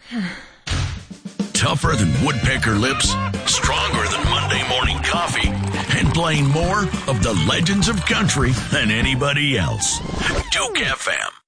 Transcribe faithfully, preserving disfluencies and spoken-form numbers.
Tougher than woodpecker lips, stronger than Monday morning coffee, and playing more of the legends of country than anybody else. Duke F M.